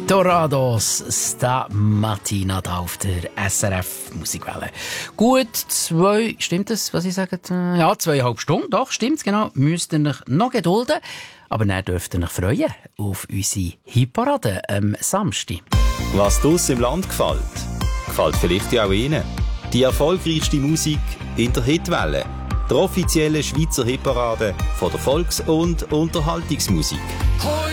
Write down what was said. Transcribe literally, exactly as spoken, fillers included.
Dorados, sta mattina da auf der S R F Musikwelle. Gut zwei, stimmt das, was ich sage? Ja, zweieinhalb Stunden, doch, stimmt's, genau. Müsst ihr euch noch gedulden, aber dann dürft ihr euch freuen auf unsere Hitparade am Samstag. Was draussen im Land gefällt, gefällt vielleicht ja auch Ihnen. Die erfolgreichste Musik in der Hitwelle. Der offizielle Schweizer Hitparade von der Volks- und Unterhaltungsmusik.